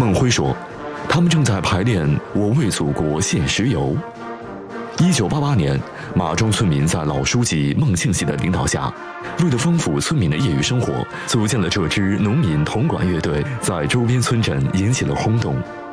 孟辉说，他们正在排练《我为祖国献石油》。1988年，马庄村民在老书记孟庆喜的领导下，为了丰富村民的业余生活，组建了这支农民铜管乐队，在周边村镇引起了轰动。